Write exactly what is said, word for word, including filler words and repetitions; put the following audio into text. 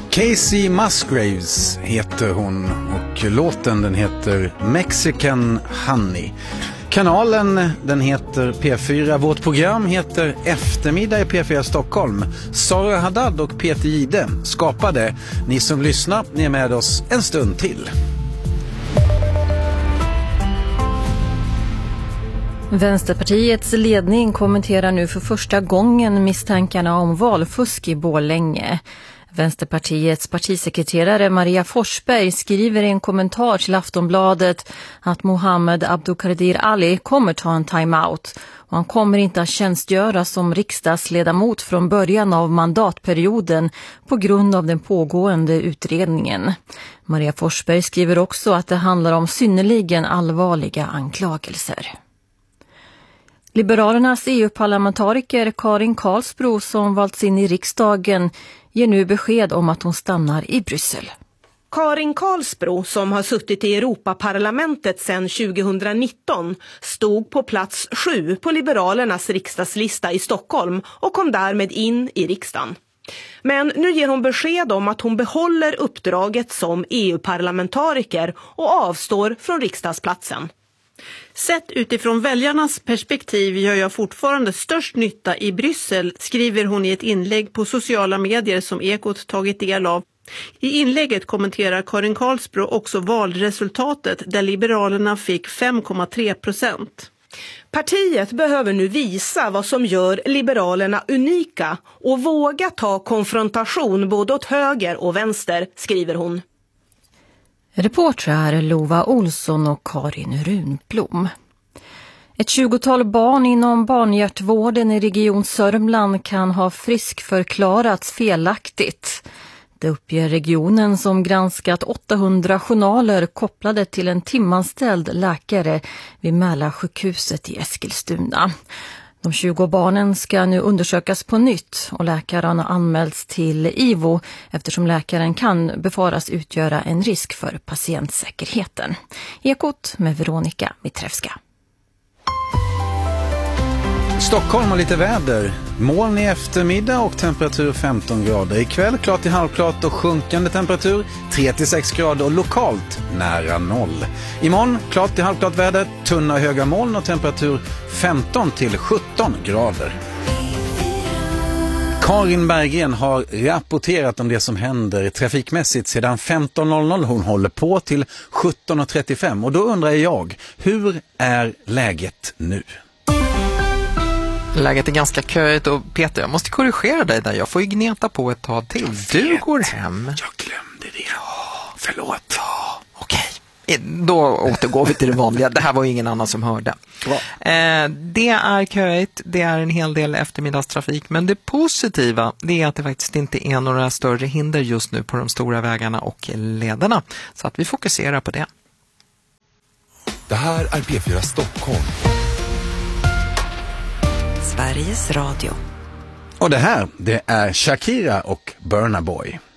Casey Musgraves heter hon och låten den heter Mexican Honey. Kanalen den heter P fyra. Vårt program heter Eftermiddag i P fyra Stockholm. Sara Haddad och Peter Gide skapade. Ni som lyssnar, ni är med oss en stund till. Vänsterpartiets ledning kommenterar nu för första gången misstankarna om valfusk i Borlänge. Vänsterpartiets partisekreterare Maria Forsberg skriver i en kommentar till Aftonbladet att Mohammed Abdulkadir Ali kommer ta en timeout och han kommer inte att tjänstgöra som riksdagsledamot från början av mandatperioden på grund av den pågående utredningen. Maria Forsberg skriver också att det handlar om synnerligen allvarliga anklagelser. Liberalernas E U-parlamentariker Karin Karlsbro som valts in i riksdagen ger nu besked om att hon stannar i Bryssel. Karin Karlsbro, som har suttit i Europaparlamentet sedan tjugohundranitton, stod på plats sju på Liberalernas riksdagslista i Stockholm och kom därmed in i riksdagen. Men nu ger hon besked om att hon behåller uppdraget som E U-parlamentariker och avstår från riksdagsplatsen. Sett utifrån väljarnas perspektiv gör jag fortfarande störst nytta i Bryssel, skriver hon i ett inlägg på sociala medier som Ekot tagit del av. I inlägget kommenterar Karin Karlsbro också valresultatet där Liberalerna fick fem komma tre procent. Partiet behöver nu visa vad som gör Liberalerna unika och våga ta konfrontation både åt höger och vänster, skriver hon. Reportrar Lova Olsson och Karin Runblom. Ett tjugotal barn inom barnhjärtvården i Region Sörmland kan ha friskförklarats felaktigt. Det uppger regionen som granskat åttahundra journaler kopplade till en timanställd läkare vid Mälarsjukhuset i Eskilstuna. De tjugo barnen ska nu undersökas på nytt och läkaren har anmälts till I V O eftersom läkaren kan befaras utgöra en risk för patientsäkerheten. Ekot med Veronica Mitrevska. Stockholm har lite väder. Moln i eftermiddag och temperatur femton grader. Ikväll klart till halvklart och sjunkande temperatur tre till sex grader och lokalt nära noll. Imorgon klart till halvklart väder, tunna och höga moln och temperatur femton till sjutton grader. Karin Berggren har rapporterat om det som händer trafikmässigt sedan femton noll noll. Hon håller på till sjutton trettiofem och då undrar jag, hur är läget nu? Läget är ganska köigt och Peter, jag måste korrigera dig där. Jag får ju gneta på ett tag till. Du går hem. Jag glömde det. Ja, förlåt. Ja, okej. Då återgår vi till det vanliga. Det här var ju ingen annan som hörde. Eh, det är köigt, det är en hel del eftermiddagstrafik. Men det positiva det är att det faktiskt inte är några större hinder just nu på de stora vägarna och lederna. Så att vi fokuserar på det. Det här är P fyra Stockholm. Sveriges Radio. Och det här, det är Shakira och Burna Boy.